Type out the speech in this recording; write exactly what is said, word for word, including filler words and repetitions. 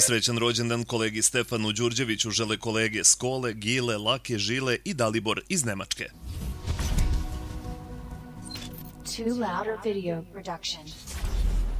Srećan rođendan kolegi Stefanu Đurđeviću žele kolege Skole, Gile, Lake, Žile i Dalibor iz Nemačke. Too Louder Video Production.